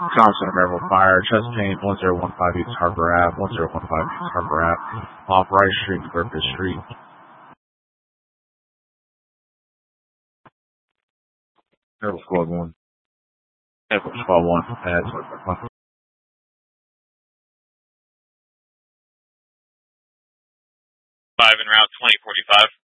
Johnson, Maryville Fire, chest pain, 1015 East Harbor Ave, 1015 East Harbor Ave, off Rice Street, Griffith Street. Maryville Squad 1. Maryville Squad 1. 5 en route 2045.